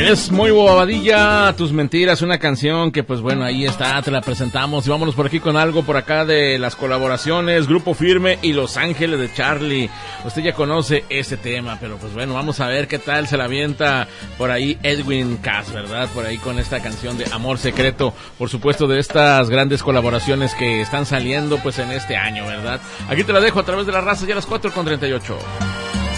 Es muy bobadilla, Tus Mentiras, una canción que pues bueno, ahí está, te la presentamos y vámonos por aquí con algo por acá de las colaboraciones, Grupo Firme y Los Ángeles de Charlie. Usted ya conoce este tema, pero pues bueno, vamos a ver qué tal se la avienta por ahí Edwin Cass, ¿verdad? Por ahí con esta canción de Amor Secreto, por supuesto de estas grandes colaboraciones que están saliendo pues en este año, ¿verdad? Aquí te la dejo a través de la raza, ya a las 4:38.